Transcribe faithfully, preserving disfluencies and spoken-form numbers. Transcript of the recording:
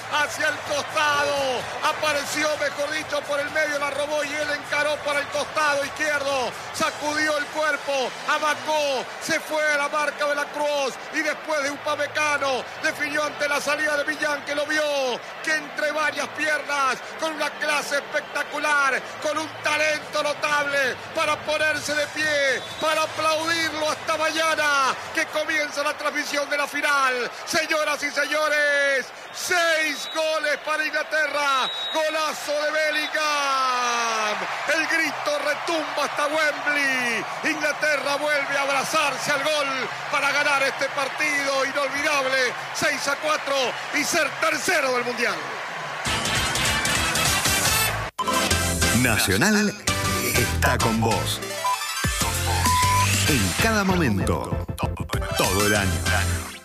hacia el costado. Apareció, mejor dicho, por el medio, la robó y él encaró por el costado izquierdo. Sacudió el cuerpo, amacó, se fue a la marca de la Cruz y después de Upamecano definió ante la salida de Millán, que lo vio, que entre varias piernas, con una clase espectacular, con un talento notable para ponerse de pie, para aplaudirlo hasta mañana, que comienza la transmisión de la final. Señoras y señores, seis goles para Inglaterra, golazo de Bellingham, el grito retumba hasta Wembley. Inglaterra vuelve a abrazarse al gol para ganar este partido inolvidable, seis a cuatro, y ser tercero del Mundial. Nacional está con vos. En cada momento, todo el año.